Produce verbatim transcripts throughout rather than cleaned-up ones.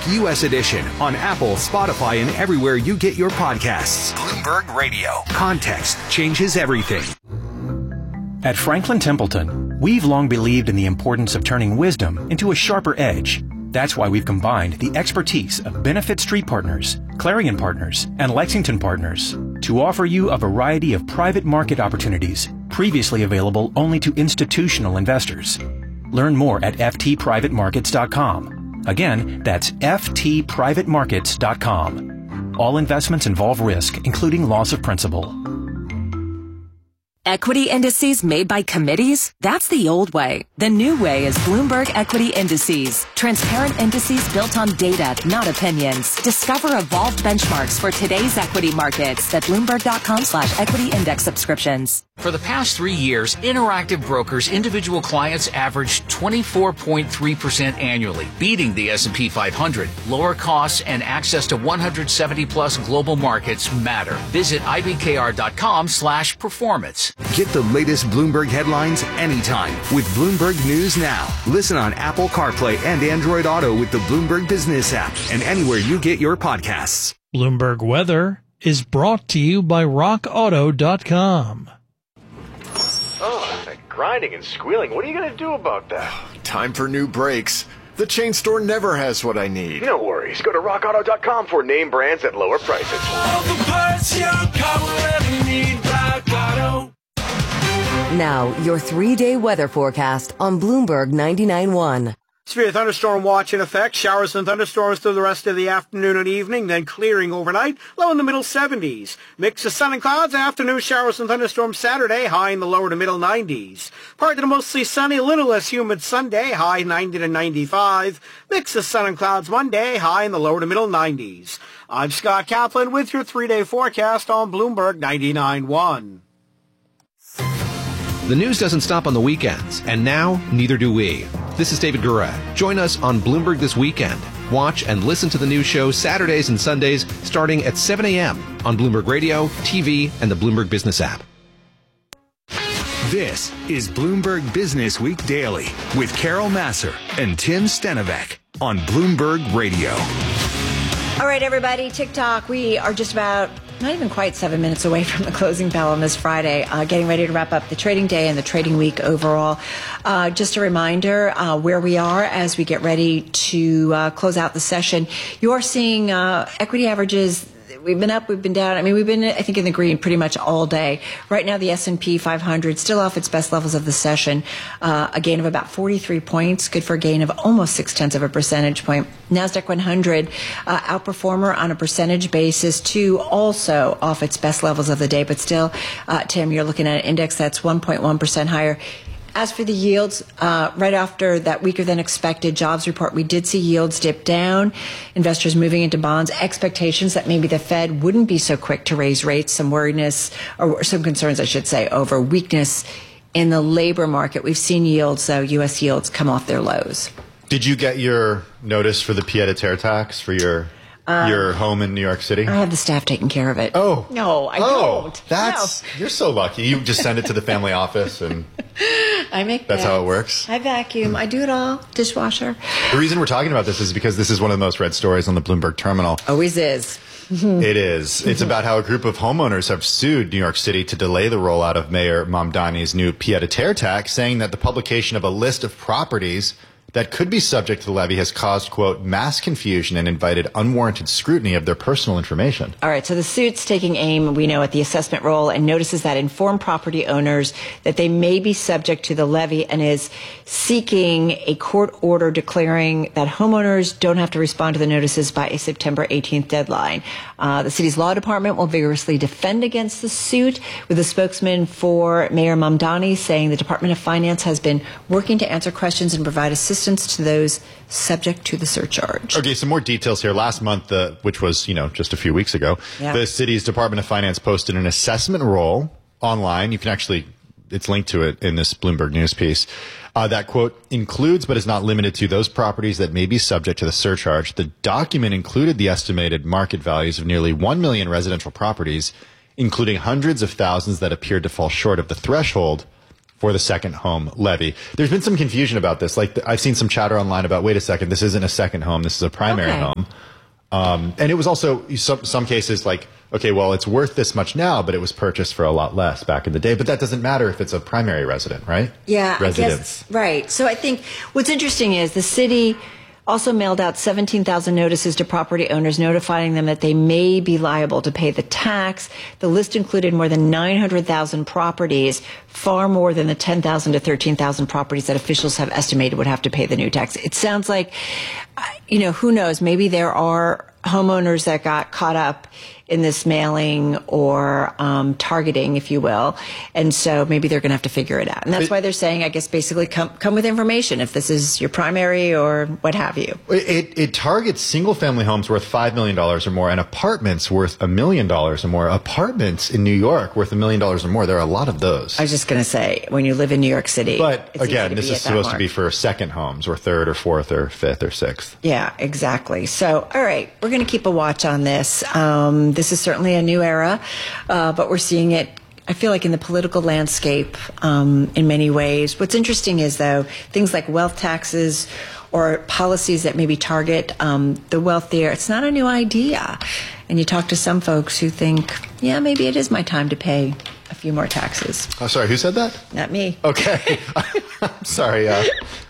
U S edition on Apple, Spotify, and everywhere you get your podcasts. Bloomberg Radio. Context changes everything. At Franklin Templeton, we've long believed in the importance of turning wisdom into a sharper edge. That's why we've combined the expertise of Benefit Street Partners, Clarion Partners, and Lexington Partners to offer you a variety of private market opportunities previously available only to institutional investors. Learn more at f t private markets dot com. Again, that's f t private markets dot com. All investments involve risk, including loss of principal. Equity indices made by committees? That's the old way. The new way is Bloomberg Equity Indices. Transparent indices built on data, not opinions. Discover evolved benchmarks for today's equity markets at bloomberg.com slash equity index subscriptions. For the past three years, Interactive Brokers individual clients averaged twenty-four point three percent annually, beating the S and P five hundred. Lower costs and access to one hundred seventy plus global markets matter. Visit ibkr.com slash performance. Get the latest Bloomberg headlines anytime with Bloomberg News Now. Listen on Apple CarPlay and Android Auto with the Bloomberg Business app and anywhere you get your podcasts. Bloomberg Weather is brought to you by rock auto dot com. Oh, that grinding and squealing. What are you going to do about that? Time for new brakes. The chain store never has what I need. No worries. Go to rock auto dot com for name brands at lower prices. All the parts your car will ever need, Rock Auto. Now, your three-day weather forecast on Bloomberg ninety-nine point one. Severe thunderstorm watch in effect. Showers and thunderstorms through the rest of the afternoon and evening, then clearing overnight. Low in the middle seventies. Mix of sun and clouds. Afternoon showers and thunderstorms Saturday. High in the lower to middle nineties. Partly to mostly sunny, a little less humid Sunday. High ninety to ninety-five. Mix of sun and clouds Monday. High in the lower to middle nineties. I'm Scott Kaplan with your three-day forecast on Bloomberg ninety-nine point one. The news doesn't stop on the weekends, and now neither do we. This is David Gura. Join us on Bloomberg This Weekend. Watch and listen to the news show Saturdays and Sundays starting at seven a.m. on Bloomberg Radio, T V, and the Bloomberg Business app. This is Bloomberg Business Week Daily with Carol Massar and Tim Stenovec on Bloomberg Radio. All right, everybody, TikTok, we are just about not even quite seven minutes away from the closing bell on this Friday, uh, getting ready to wrap up the trading day and the trading week overall. Uh, just a reminder uh, where we are as we get ready to uh, close out the session. You are seeing uh, equity averages. We've been up, we've been down. I mean, we've been, I think, in the green pretty much all day. Right now, the S and P five hundred still off its best levels of the session. Uh, a gain of about forty-three points, good for a gain of almost six-tenths of a percentage point. NASDAQ one hundred, uh, outperformer on a percentage basis, too, also off its best levels of the day. But still, uh, Tim, you're looking at an index that's one point one percent higher. As for the yields, uh, right after that weaker than expected jobs report, we did see yields dip down. Investors moving into bonds, expectations that maybe the Fed wouldn't be so quick to raise rates, some worriness, or some concerns, I should say, over weakness in the labor market. We've seen yields, though, U S yields come off their lows. Did you get your notice for the pied-à-terre tax for your Um, your home in New York City? I have the staff taking care of it. Oh. No, I oh, don't. That's, no. You're so lucky. You just send it to the family office and I make that's that. how it works. I vacuum. I do it all. Dishwasher. The reason we're talking about this is because this is one of the most read stories on the Bloomberg terminal. Always is. It is. It's about how a group of homeowners have sued New York City to delay the rollout of Mayor Mamdani's new pied-à-terre tax, saying that the publication of a list of properties that could be subject to the levy has caused, quote, mass confusion and invited unwarranted scrutiny of their personal information. All right, so the suit's taking aim, we know, at the assessment roll and notices that inform property owners that they may be subject to the levy and is seeking a court order declaring that homeowners don't have to respond to the notices by a September eighteenth deadline. Uh, the city's law department will vigorously defend against the suit, with a spokesman for Mayor Mamdani saying the Department of Finance has been working to answer questions and provide assistance to those subject to the surcharge. Okay, some more details here. Last month, uh, which was, you know, just a few weeks ago, yeah. the city's Department of Finance posted an assessment roll online. You can actually, it's linked to it in this Bloomberg News piece. Uh, that, quote, includes but is not limited to those properties that may be subject to the surcharge. The document included the estimated market values of nearly one million residential properties, including hundreds of thousands that appeared to fall short of the threshold for the second home levy. There's been some confusion about this. Like I've seen some chatter online about, wait a second, this isn't a second home, this is a primary okay. home. Um, and it was also some, some cases like, okay, well, it's worth this much now, but it was purchased for a lot less back in the day. But that doesn't matter if it's a primary resident, right? Yeah, Residence. I guess, right. So I think what's interesting is the city also mailed out seventeen thousand notices to property owners notifying them that they may be liable to pay the tax. The list included more than nine hundred thousand properties, far more than the ten thousand to thirteen thousand properties that officials have estimated would have to pay the new tax. It sounds like, you know, who knows, maybe there are homeowners that got caught up in this mailing or um, targeting, if you will. And so maybe they're going to have to figure it out. And that's it, why they're saying, I guess, basically come, come with information if this is your primary or what have you. It, it targets single-family homes worth five million dollars or more and apartments worth a million dollars or more. Apartments in New York worth a million dollars or more. There are a lot of those. I was just going to say, when you live in New York City. But again, this is supposed to be for second homes or third or fourth or fifth or sixth. Yeah, exactly. So, all right, we're going to keep a watch on this. Um, this is certainly a new era, uh, but we're seeing it, I feel like, in the political landscape um, in many ways. What's interesting is, though, things like wealth taxes or policies that maybe target um, the wealthier, it's not a new idea. And you talk to some folks who think, yeah, maybe it is my time to pay a few more taxes. Oh, sorry, who said that? Not me. Okay. I'm sorry. Uh,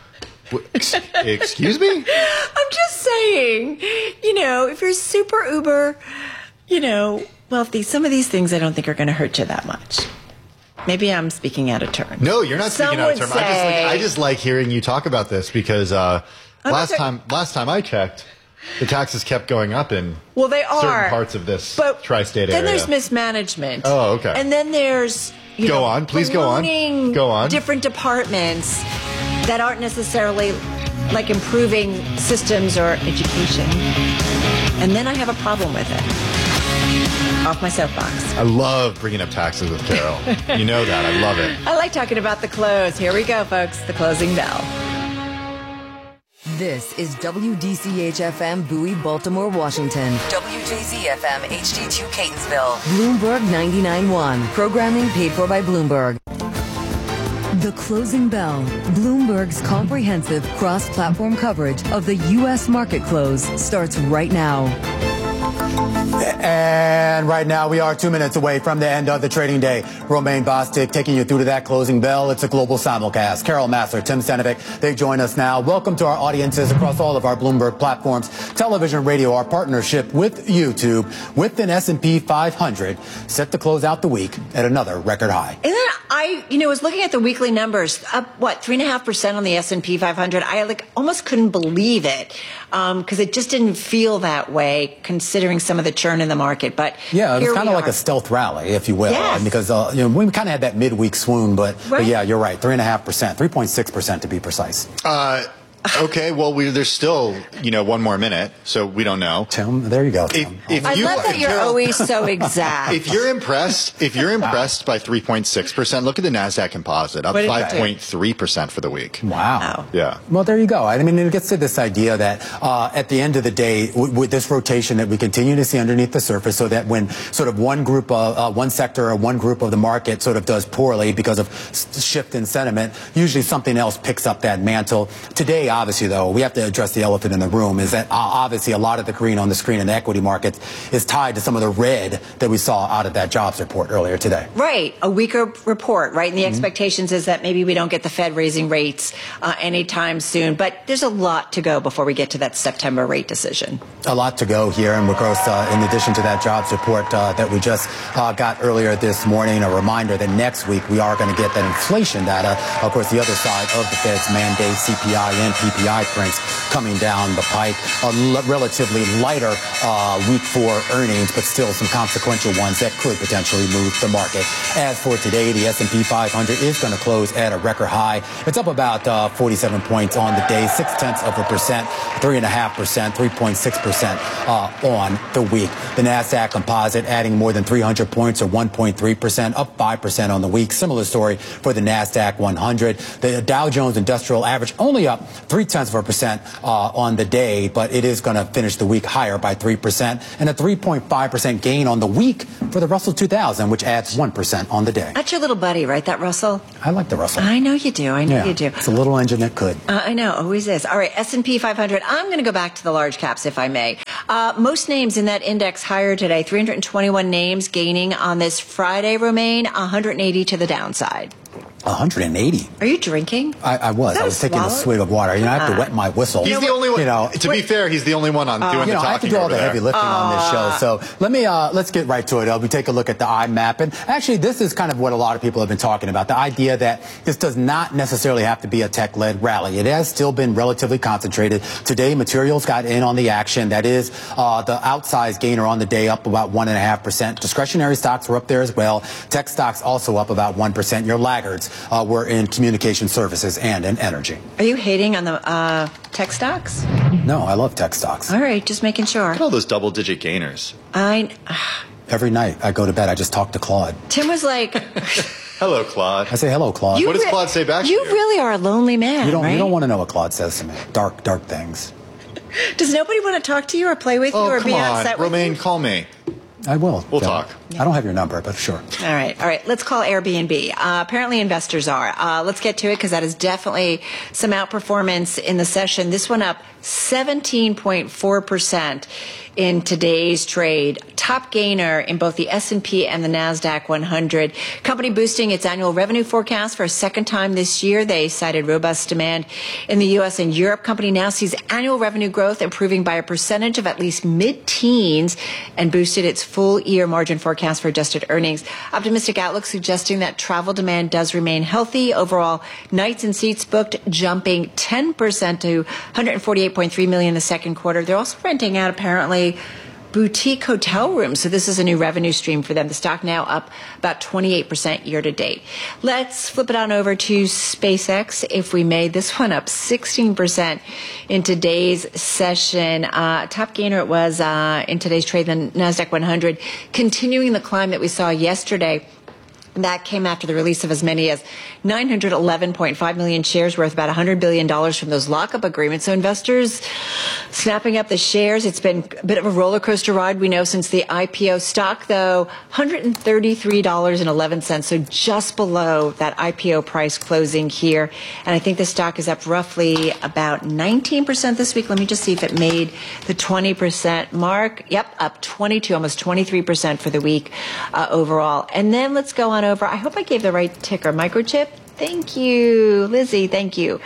excuse me? I'm just saying, you know, if you're super uber, you know, wealthy, some of these things I don't think are going to hurt you that much. Maybe I'm speaking out of turn. No, you're not Some speaking out of turn. would I just, like, say- I just like hearing you talk about this because uh, I'm last not- time last time I checked, the taxes kept going up in Well, they are. certain parts of this But tri-state Then area. there's mismanagement. Oh, okay. And then there's, you Go know, on. Please go on. ballooning Go on. different departments that aren't necessarily like improving systems or education. And then I have a problem with it. Off my soapbox. I love bringing up taxes with Carol. You know that. I love it. I like talking about the close. Here we go, folks. The closing bell. This is W D C H F M Bowie, Baltimore, Washington. W J Z F M H D two Catonsville. Bloomberg ninety-nine point one. Programming paid for by Bloomberg. The Closing Bell. Bloomberg's comprehensive cross-platform coverage of the U S market close starts right now. And right now we are two minutes away from the end of the trading day. Romaine Bostic taking you through to that closing bell. It's a global simulcast. Carol Massar, Tim Stanovic, they join us now. Welcome to our audiences across all of our Bloomberg platforms, television, radio, our partnership with YouTube, with an S and P five hundred set to close out the week at another record high. And then I, you know, was looking at the weekly numbers, up, what, three and a half percent on the S and P five hundred. I like almost couldn't believe it because um, it just didn't feel that way considering some of the churn in the market. But yeah, it was kind of are. like a stealth rally, if you will, Yes. because uh, you know we kind of had that midweek swoon. But, Right. but yeah, you're right, three and a half percent, three point six percent to be precise. Uh, okay, well, we, there's still, you know, one more minute, so we don't know. Tim, there you go. Tim. If, if I you, love that if you're Carol- always so exact. If you're impressed, if you're impressed by three point six percent, look at the NASDAQ Composite, up What did it do? five point three percent for the week. Wow. Yeah. Well, there you go. I mean, it gets to this idea that uh, at the end of the day, w- with this rotation that we continue to see underneath the surface, so that when sort of one group, of, uh, one sector or one group of the market sort of does poorly because of s- shift in sentiment, usually something else picks up that mantle. Today, obviously, though, we have to address the elephant in the room, is that uh, obviously a lot of the green on the screen in the equity markets is tied to some of the red that we saw out of that jobs report earlier today. Right, a weaker report, right? And the Mm-hmm. expectations is that maybe we don't get the Fed raising rates uh, anytime soon. But there's a lot to go before we get to that September rate decision. A lot to go here, and of course, uh, in addition to that jobs report uh, that we just uh, got earlier this morning, a reminder that next week we are going to get that inflation data. Of course, the other side of the Fed's mandate, C P I and P P I prints coming down the pike. A l- relatively lighter uh, week for earnings, but still some consequential ones that could potentially move the market. As for today, the S and P five hundred is going to close at a record high. It's up about uh, forty-seven points on the day, six tenths of a percent, three and a half percent, three point six percent uh, on the week. The NASDAQ Composite adding more than three hundred points, or one point three percent, up five percent on the week. Similar story for the NASDAQ one hundred. The Dow Jones Industrial Average only up three three tenths of a percent uh, on the day, but it is going to finish the week higher by three percent, and a three point five percent gain on the week for the Russell two thousand, which adds one percent on the day. That's your little buddy, right, that Russell? I like the Russell. I know you do. I know yeah, you do. It's a little engine that could. Uh, I know, always is. All right, S and P five hundred. I'm going to go back to the large caps, if I may. Uh, most names in that index higher today. three hundred twenty-one names gaining on this Friday, Romaine. one hundred eighty to the downside. one hundred eighty. Are you drinking? I, I was. I was taking swallow? a swig of water. You know, I have to wet my whistle. He's the only one. You know, to be fair, he's the only one on uh, doing you know, the talking. I have to do all the there. heavy lifting uh, on this show. So let me uh, let's get right to it. Uh, we take a look at the I map, and actually, this is kind of what a lot of people have been talking about: the idea that this does not necessarily have to be a tech-led rally. It has still been relatively concentrated. Today, materials got in on the action. That is uh, the outsized gainer on the day, up about one and a half percent. Discretionary stocks were up there as well. Tech stocks also up about one percent. Your laggards uh, were in communication services and in energy. Are you hating on the uh, tech stocks? No, I love tech stocks. All right, just making sure. Look at all those double-digit gainers. I. Uh, Every night I go to bed, I just talk to Claude. Tim was like. Hello, Claude. I say hello, Claude. You what does Claude say back to you? You really are a lonely man, you don't, right? You don't want to know what Claude says to me. Dark, dark things. Does nobody want to talk to you or play with oh, you or come be on. upset Romaine, with you? Call me. I will. We'll Phil. talk. I don't have your number, but sure. All right. All right. Let's call Airbnb. Uh, apparently investors are. Uh, let's get to it because that is definitely some outperformance in the session. This one up seventeen point four percent in today's trade. Top gainer in both the S and P and the NASDAQ one hundred. Company boosting its annual revenue forecast for a second time this year. They cited robust demand in the U S and Europe. Company now sees annual revenue growth improving by a percentage of at least mid-teens and boosted its full year margin forecast for adjusted earnings. Optimistic outlook suggesting that travel demand does remain healthy. Overall, nights and seats booked jumping ten percent to one hundred forty-eight point three million in the second quarter. They're also renting out apparently boutique hotel rooms. So this is a new revenue stream for them. The stock now up about twenty-eight percent year to date. Let's flip it on over to SpaceX, if we may. This one up sixteen percent in today's session. Uh, top gainer it was uh, in today's trade, the NASDAQ one hundred, continuing the climb that we saw yesterday. That came after the release of as many as nine hundred eleven point five million shares worth about one hundred billion dollars from those lockup agreements. So investors snapping up the shares. It's been a bit of a roller coaster ride, we know, since the I P O. Stock, though, one hundred thirty-three dollars and eleven cents, so just below that I P O price closing here. And I think the stock is up roughly about nineteen percent this week. Let me just see if it made the twenty percent mark. Yep, up twenty-two, almost twenty-three percent for the week uh, overall. And then let's go on over. I hope I gave the right ticker. Microchip. Thank you, Lizzie. Thank you.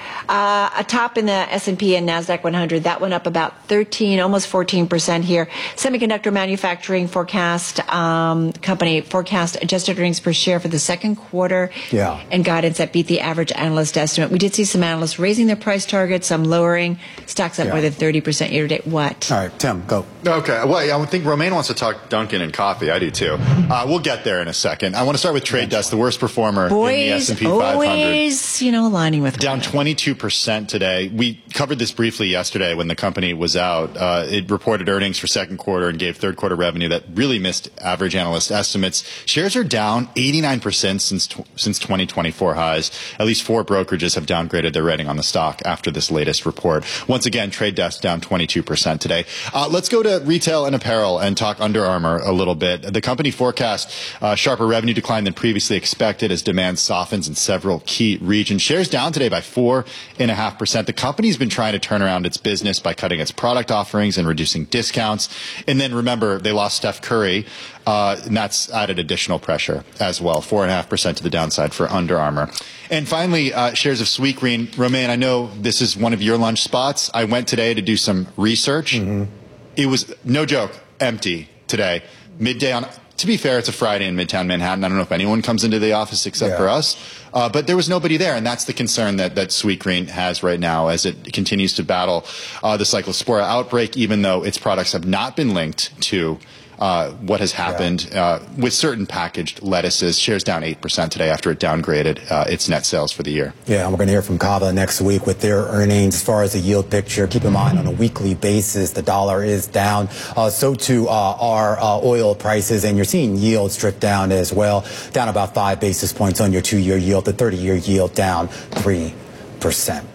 Uh, a top in the S and P and NASDAQ one hundred. That went up about thirteen, almost fourteen percent here. Semiconductor manufacturing forecast, um, company forecast adjusted earnings per share for the second quarter. Yeah. And guidance that beat the average analyst estimate. We did see some analysts raising their price targets, some lowering. Stocks up Yeah. more than thirty percent year to date. What? All right, Tim, go. Okay. Well, I think Romaine wants to talk Dunkin' and coffee. I do too. Uh, we'll get there in a second. I want to start with Trade Desk, the worst performer Boys, in the S and P five hundred. always, you know, aligning with Down twenty-two percent today. We covered this briefly yesterday when the company was out. Uh, it reported earnings for second quarter and gave third quarter revenue that really missed average analyst estimates. Shares are down eighty-nine percent since tw- since twenty twenty-four highs. At least four brokerages have downgraded their rating on the stock after this latest report. Once again, Trade Desk down twenty-two percent today. Uh, let's go to retail and apparel and talk Under Armour a little bit. The company forecast uh, sharper revenue decline than previously expected as demand softens in several key regions. Shares down today by four and a half percent. The company's been trying to turn around its business by cutting its product offerings and reducing discounts. And then remember, they lost Steph Curry, uh, and that's added additional pressure as well. Four and a half percent to the downside for Under Armour. And finally, uh, shares of Sweetgreen. Romaine, I know this is one of your lunch spots. I went today to do some research. Mm-hmm. It was, no joke, empty today. Midday on, to be fair, it's a Friday in Midtown Manhattan. I don't know if anyone comes into the office except yeah. for us. Uh, but there was nobody there, and that's the concern that, that Sweetgreen has right now as it continues to battle uh, the Cyclospora outbreak, even though its products have not been linked to uh, what has happened yeah. uh, with certain packaged lettuces. Shares down eight percent today after it downgraded uh, its net sales for the year. Yeah, and we're going to hear from Kava next week with their earnings. As far as the yield picture, keep in mind on a weekly basis, the dollar is down. Uh, so too uh, are uh, oil prices, and you're seeing yields drift down as well, down about five basis points on your two-year yield. The thirty-year yield down three percent.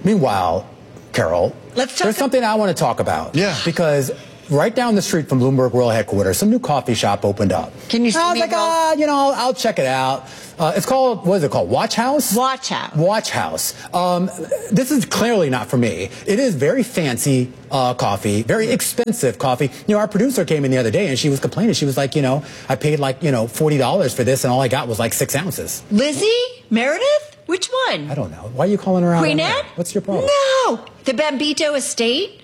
Meanwhile, Carol, Let's talk there's something I want to talk about. Yeah. Because right down the street from Bloomberg World Headquarters, some new coffee shop opened up. Can you see I was me like, roll? ah, you know, I'll, I'll check it out. Uh, it's called, what is it called? Watch House? Watch House. Watch House. Um, this is clearly not for me. It is very fancy uh, coffee, very expensive coffee. You know, our producer came in the other day and she was complaining. She was like, you know, I paid like, you know, forty dollars for this and all I got was like six ounces. Lizzie? Meredith? Which one? I don't know. Why are you calling her out? Queen on Anne? that? What's your problem? No. The Bambito Estate?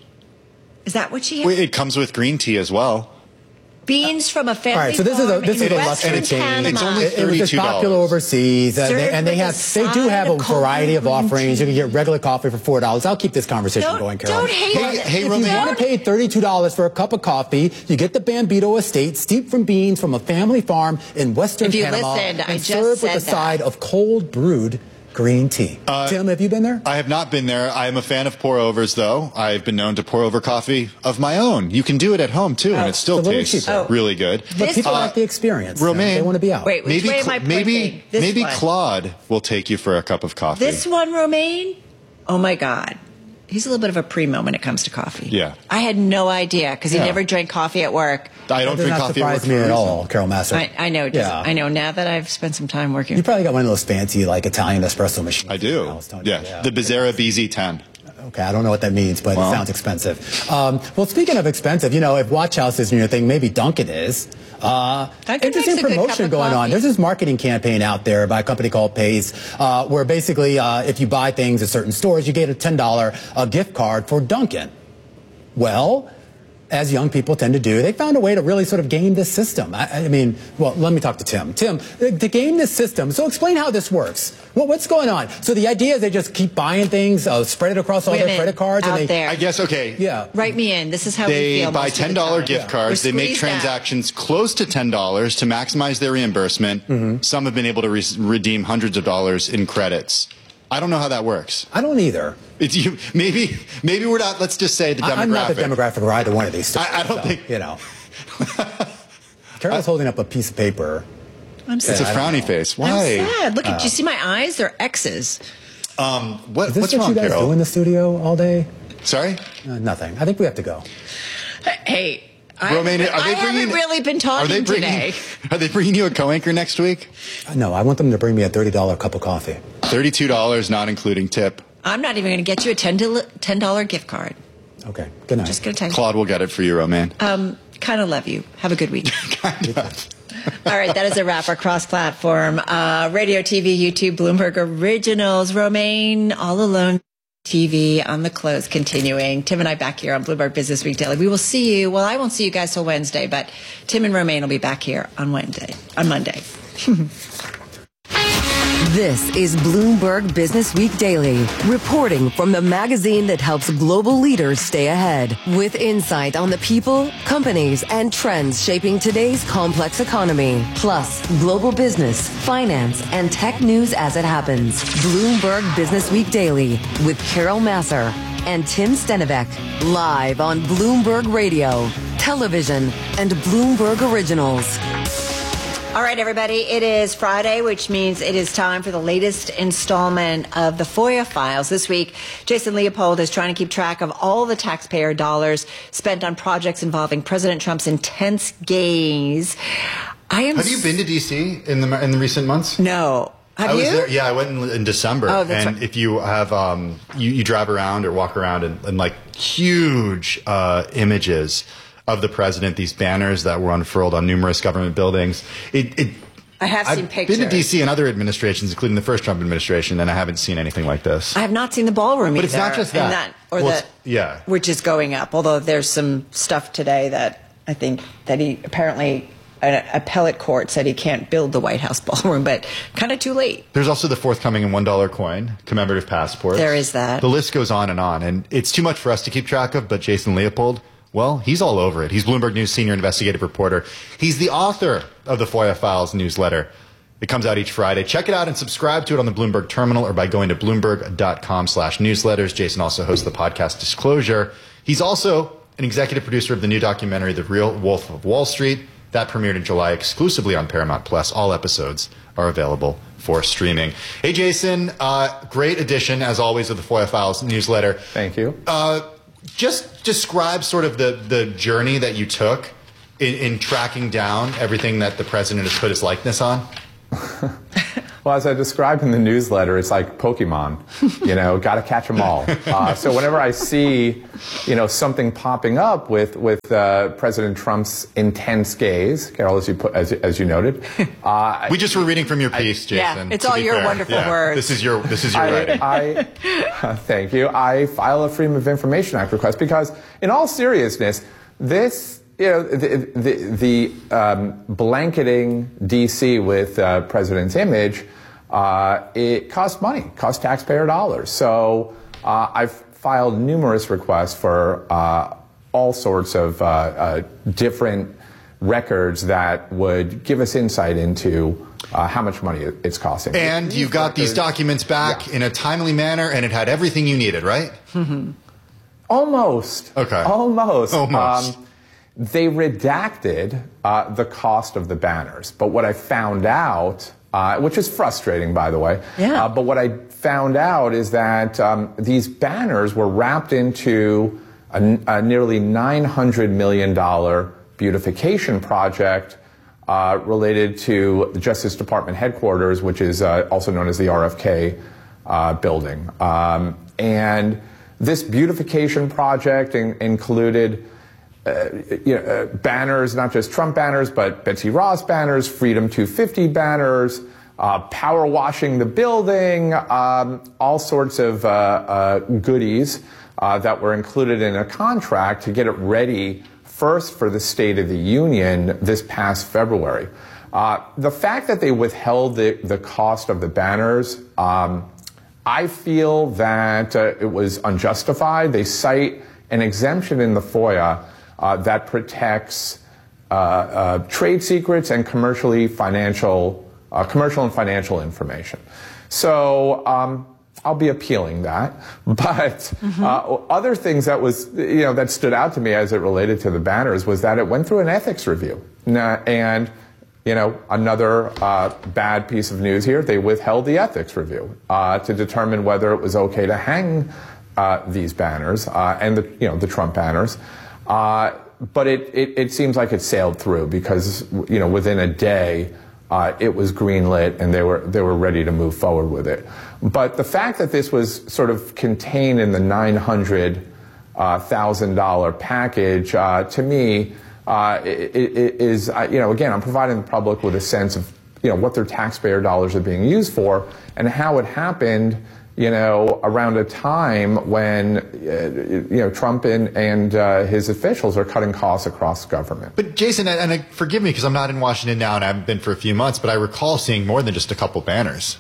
Is that what she has? Wait, it comes with green tea as well. Beans from a family All right, so this is a farm this is in a Western luxury chain. Panama. It's only It, it was just thirty-two dollars. popular overseas, uh, they, Served and they with have a they do side have a of cold variety of green offerings. tea. You can get regular coffee for four dollars. I'll keep this conversation Don't- going, Carol. don't hate But on it. Hey, if you Romaine. want to pay thirty-two dollars for a cup of coffee, you get the Bambito Estate, steeped from beans from a family farm in Western If you Panama, listened, I and just served with said a side that. of cold brewed green tea. Uh, Tim, have you been there? I have not been there. I am a fan of pour-overs, though. I've been known to pour over coffee of my own. You can do it at home, too, and it still it's a little tastes cheaper. really good. But This people one- like the experience. Romaine, they want to be out. Wait, which maybe way am Cla- I maybe pointing? This maybe one. Claude will take you for a cup of coffee. This one, Romaine? Oh, my God. He's a little bit of a primo when it comes to coffee. Yeah. I had no idea because he Yeah. never drank coffee at work. I don't That does drink not coffee at work surprise me for a at reason. all, Carol Master. I, I know. It doesn't- Yeah. I know now that I've spent some time working. You probably got one of those fancy, like, Italian espresso machines. I do. I was telling you, Yeah. the Bizzera B Z ten. Okay, I don't know what that means, but Well. it sounds expensive. Um, well, speaking of expensive, you know, if Watch House isn't your thing, maybe Dunkin' is. Uh, Dunkin' interesting makes a good cup promotion of going on. coffee. There's this marketing campaign out there by a company called Pace, uh, where basically, uh, if you buy things at certain stores, you get a ten dollars uh, gift card for Dunkin'. Well, as young people tend to do, they found a way to really sort of game this system. I, I mean, well, let me talk to Tim. Tim, to game this system, so explain how this works. Well, what's going on? So the idea is they just keep buying things, uh, spread it across all their Women credit cards, out and they. there. I guess, okay. Yeah. Write me in. This is how we They feel. buy most of the ten dollars time. gift cards. We're They make squeezed out. transactions close to ten dollars to maximize their reimbursement. Mm-hmm. Some have been able to re- redeem hundreds of dollars in credits. I don't know how that works. I don't either. It's you, maybe maybe we're not. Let's just say the demographic. I- I'm not the demographic of either one of these. Stores, I- I don't so, think- you know. Carol's holding up a piece of paper. I'm It's a sad. frowny face. Why? I'm sad. Look at Uh, you. See my eyes? They're X's. Um, what, Is this what's what wrong, you guys Carol? do in the studio all day? Sorry, Uh, nothing. I think we have to go. Hey, I, Romaine, are I they haven't bringing? really been Are talking they bringing? today. Are they bringing you a co-anchor next week? Uh, No, I want them to bring me a thirty dollars cup of coffee. Thirty-two dollars, not including tip. I'm not even going to get you a ten dollars gift card. Okay. Good night. Just going to tell you. Claude will get it for you, Romaine. Um, kind of love you. Have a good week. kind of. All right, that is a wrap for cross-platform. Uh, radio, T V, YouTube, Bloomberg Originals, Romaine, All Alone T V on the close, continuing. Tim and I back here on Bloomberg Business Week Daily. We will see you. Well, I won't see you guys till Wednesday, but Tim and Romaine will be back here on Wednesday, on Monday. This is Bloomberg Business Week Daily, reporting from the magazine that helps global leaders stay ahead, with insight on the people, companies, and trends shaping today's complex economy, plus global business, finance, and tech news as it happens. Bloomberg Business Week Daily with Carol Masser and Tim Stenivek, live on Bloomberg Radio, television, and Bloomberg Originals. All right, everybody, it is Friday, which means it is time for the latest installment of the FOIA files. This week, Jason Leopold is trying to keep track of all the taxpayer dollars spent on projects involving President Trump's intense gaze. I am. Have you been to D C in the in the recent months? No. Have I was you? there. Yeah, I went in, in December. Oh, that's and right. if you have, um, you, you drive around or walk around and, and like huge uh, images of the president, these banners that were unfurled on numerous government buildings. It, it I have seen I've pictures. been to D C and other administrations, including the first Trump administration, and I haven't seen anything like this. I have not seen the ballroom But either. it's not just and that. or Well, the it's- yeah. which is going up. Although there's some stuff today that I think that he apparently an appellate court said he can't build the White House ballroom, but kind of too late. There's also the forthcoming and one dollar coin, commemorative passports. There is that. The list goes on and on, and it's too much for us to keep track of, but Jason Leopold, well, he's all over it. He's Bloomberg News senior investigative reporter. He's the author of the FOIA Files newsletter. It comes out each Friday. Check it out and subscribe to it on the Bloomberg terminal or by going to bloomberg.com slash newsletters. Jason also hosts the podcast Disclosure. He's also an executive producer of the new documentary, The Real Wolf of Wall Street. That premiered in July exclusively on Paramount Plus. All episodes are available for streaming. Hey, Jason, uh, great edition, as always, of the FOIA Files newsletter. Thank you. Uh, just describe sort of the, the journey that you took in, in tracking down everything that the president has put his likeness on. Well, as I described in the newsletter, it's like Pokemon, you know, got to catch them all. Uh, so whenever I see, you know, something popping up with with uh, President Trump's intense gaze, Carol, as you put, as, as you noted, uh, we just were reading from your piece, Jason. Yeah, it's all your fair. wonderful yeah. words. This is your this is your I, writing. I, uh, thank you. I file a Freedom of Information Act request because, in all seriousness, this. You know, the, the, the um, blanketing D C with uh, President's image, uh, it costs money, costs taxpayer dollars. So uh, I've filed numerous requests for uh, all sorts of uh, uh, different records that would give us insight into uh, how much money it's costing. And you got these documents back yeah. in a timely manner, and it had everything you needed, right? Mm-hmm. Almost. Okay. Almost. Almost. Um, They redacted uh, the cost of the banners. But what I found out, uh, which is frustrating, by the way, yeah. uh, but what I found out is that um, these banners were wrapped into a, a nearly nine hundred million dollars beautification project uh, related to the Justice Department headquarters, which is uh, also known as the R F K uh, building. Um, and this beautification project in- included Uh, you know, uh, banners, not just Trump banners, but Betsy Ross banners, Freedom two fifty banners, uh, power washing the building, um, all sorts of uh, uh, goodies uh, that were included in a contract to get it ready first for the State of the Union this past February. Uh, the fact that they withheld the, the cost of the banners, um, I feel that uh, it was unjustified. They cite an exemption in the FOIA Uh, that protects uh, uh, trade secrets and commercially financial, uh, commercial and financial information. So um, I'll be appealing that. But mm-hmm. uh, other things that was, you know, that stood out to me as it related to the banners was that it went through an ethics review. And, you know, another uh, bad piece of news here: they withheld the ethics review uh, to determine whether it was okay to hang uh, these banners uh, and the, you know, the Trump banners. Uh, but it, it, it seems like it sailed through because, you know, within a day, uh, it was greenlit and they were, they were ready to move forward with it. But the fact that this was sort of contained in the nine hundred thousand dollars package, uh, to me, uh, it, it is, uh, you know, again, I'm providing the public with a sense of, you know, what their taxpayer dollars are being used for and how it happened, you know, around a time when, uh, you know, Trump and, and uh, his officials are cutting costs across government. But Jason, and, and forgive me because I'm not in Washington now and I haven't been for a few months, but I recall seeing more than just a couple banners.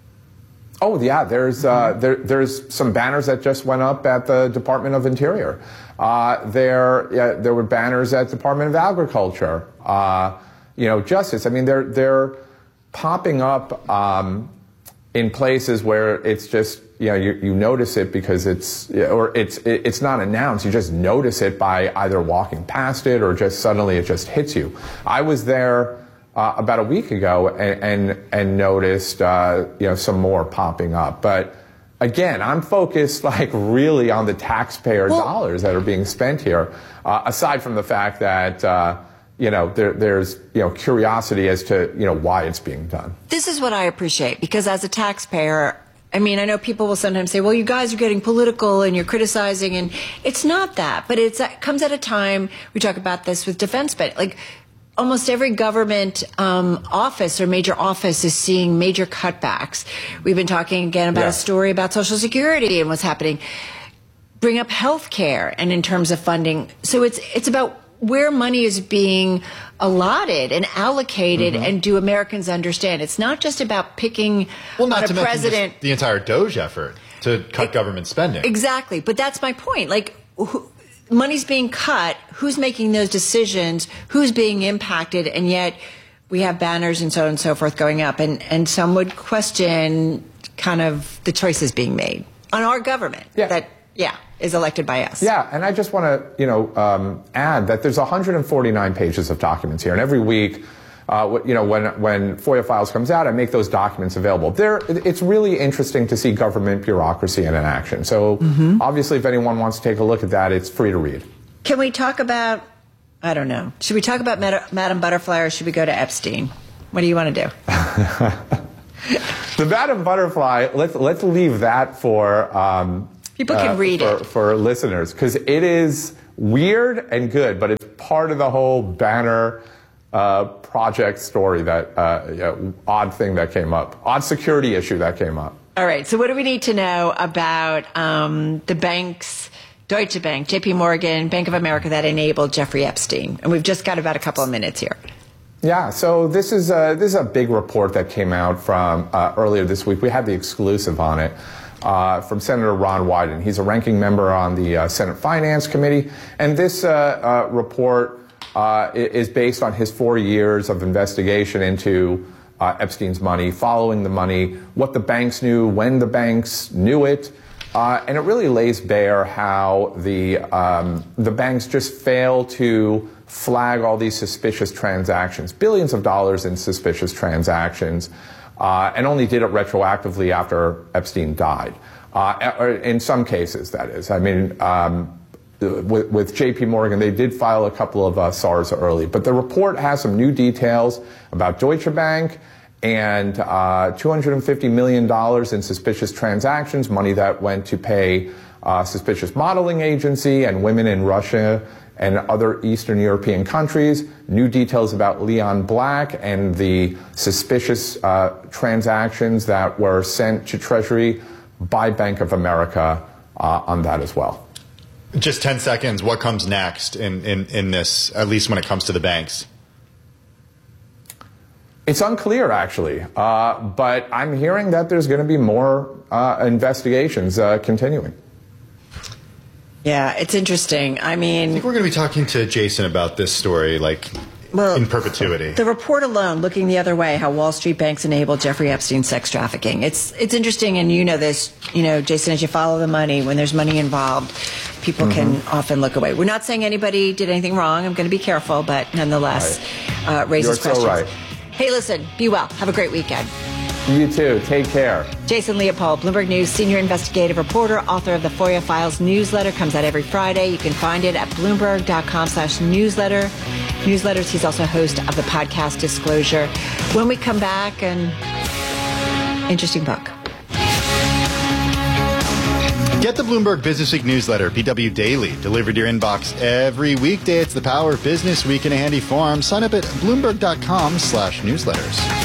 Oh, yeah, there's, uh, there, there's some banners that just went up at the Department of Interior. Uh, there, yeah, there were banners at Department of Agriculture, uh, you know, Justice. I mean, they're, they're popping up, um, in places where it's just, you know, you, you notice it because it's, or it's, it's not announced. You just notice it by either walking past it or just suddenly it just hits you. I was there uh, about a week ago and, and, and noticed, uh, you know, some more popping up. But again, I'm focused like really on the taxpayer well, dollars that are being spent here, uh, aside from the fact that, uh, you know, there, there's, you know, curiosity as to, you know, why it's being done. This is what I appreciate, because as a taxpayer, I mean, I know people will sometimes say, well, you guys are getting political and you're criticizing, and it's not that, but it's, it comes at a time, we talk about this with defense spending, like almost every government um, office or major office is seeing major cutbacks. We've been talking again about yeah. a story about Social Security and what's happening. Bring up health care and in terms of funding. So it's it's about where money is being allotted and allocated, mm-hmm. and do Americans understand? It's not just about picking well, not on to a president. The entire Doge effort to cut it, government spending. Exactly. But that's my point. Like, who, money's being cut. Who's making those decisions? Who's being impacted? And yet we have banners and so on and so forth going up. And, and some would question kind of the choices being made on our government. Yeah. That, yeah. is elected by us. Yeah, and I just want to, you know, um, add that there's one hundred forty-nine pages of documents here, and every week, uh, you know, when when FOIA Files comes out, I make those documents available. There, it's really interesting to see government bureaucracy in action. So, mm-hmm. obviously, if anyone wants to take a look at that, it's free to read. Can we talk about? I don't know. Should we talk about Mad- Madam Butterfly, or should we go to Epstein? What do you want to do? The Madam Butterfly. Let's let's leave that for. Um, People can uh, read for, it. For listeners, because it is weird and good, but it's part of the whole banner uh, project story, that uh, yeah, odd thing that came up, odd security issue that came up. All right, so what do we need to know about um, the banks, Deutsche Bank, J P Morgan, Bank of America, that enabled Jeffrey Epstein? And we've just got about a couple of minutes here. Yeah, so this is a, this is a big report that came out from uh, earlier this week. We had the exclusive on it. Uh, from Senator Ron Wyden. He's a ranking member on the uh, Senate Finance Committee. And this uh, uh, report uh, is based on his four years of investigation into uh, Epstein's money, following the money, what the banks knew, when the banks knew it. Uh, and it really lays bare how the, um, the banks just fail to flag all these suspicious transactions, billions of dollars in suspicious transactions. Uh, and only did it retroactively after Epstein died. Uh, in some cases, that is. I mean, um, with, with J P Morgan, they did file a couple of uh, S A Rs early. But the report has some new details about Deutsche Bank and uh, two hundred fifty million dollars in suspicious transactions, money that went to pay uh, suspicious modeling agency and women in Russia and other Eastern European countries, new details about Leon Black and the suspicious uh, transactions that were sent to Treasury by Bank of America uh, on that as well. Just ten seconds, what comes next in, in, in this, at least when it comes to the banks? It's unclear, actually, uh, but I'm hearing that there's going to be more uh, investigations uh, continuing. Yeah, it's interesting. I mean, I think we're going to be talking to Jason about this story, like, well, in perpetuity. The report alone, looking the other way, how Wall Street banks enabled Jeffrey Epstein's sex trafficking. It's it's interesting, and you know this, you know, Jason, as you follow the money, when there's money involved, people mm-hmm. can often look away. We're not saying anybody did anything wrong. I'm going to be careful, but nonetheless, right. uh, raises You're questions. So right. Hey, listen, be well. Have a great weekend. You too. Take care. Jason Leopold, Bloomberg News senior investigative reporter, author of the FOIA Files newsletter, comes out every Friday. You can find it at bloomberg.com slash newsletter. Newsletters. He's also host of the podcast Disclosure. When we come back, an interesting book. Get the Bloomberg Business Week newsletter, B W Daily, delivered to your inbox every weekday. It's the power of business week in a handy form. Sign up at bloomberg.com slash newsletters.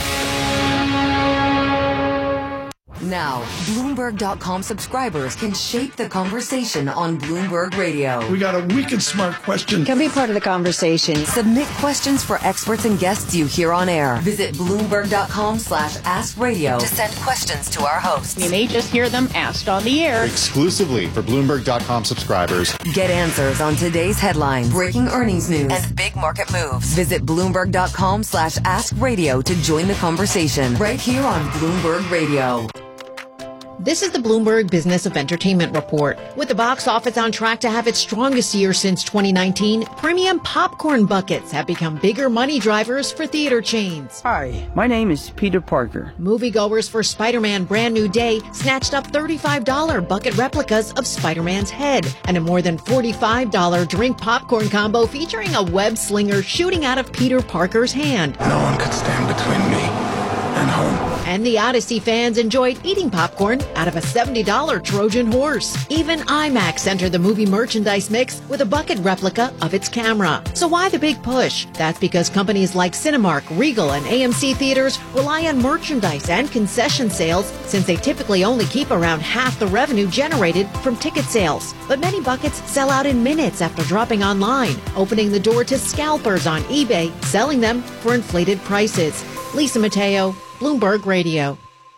Now, Bloomberg dot com subscribers can shape the conversation on Bloomberg Radio. We got a wicked smart question. Can be part of the conversation. Submit questions for experts and guests you hear on air. Visit Bloomberg.com slash Ask Radio to send questions to our hosts. You may just hear them asked on the air. Exclusively for Bloomberg dot com subscribers. Get answers on today's headlines, breaking earnings news, and big market moves. Visit Bloomberg.com slash Ask Radio to join the conversation right here on Bloomberg Radio. This is the Bloomberg Business of Entertainment Report. With the box office on track to have its strongest year since twenty nineteen, premium popcorn buckets have become bigger money drivers for theater chains. Hi, my name is Peter Parker. Moviegoers for Spider-Man Brand New Day snatched up thirty-five dollars bucket replicas of Spider-Man's head and a more than forty-five dollars drink popcorn combo featuring a web slinger shooting out of Peter Parker's hand. No one could stand between me and home. And the Odyssey fans enjoyed eating popcorn out of a seventy dollars Trojan horse. Even IMAX entered the movie merchandise mix with a bucket replica of its camera. So why the big push? That's because companies like Cinemark, Regal, and A M C theaters rely on merchandise and concession sales since they typically only keep around half the revenue generated from ticket sales. But many buckets sell out in minutes after dropping online, opening the door to scalpers on eBay, selling them for inflated prices. Lisa Mateo, Bloomberg Radio.